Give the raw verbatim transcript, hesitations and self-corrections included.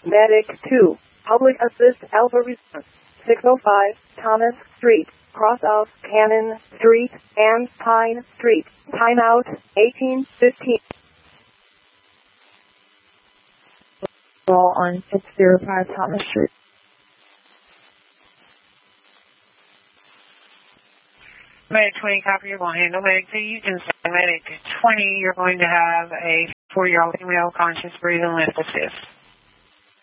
Medic two, Public Assist Alpha Response, six oh five Thomas Street, cross of Cannon Street and Pine Street. Timeout eighteen fifteen. Call on six oh five Thomas Street. Medic twenty, copy, you're going to handle Medic two. You can say Medic twenty, you're going to have a four-year-old female conscious breathing with assist.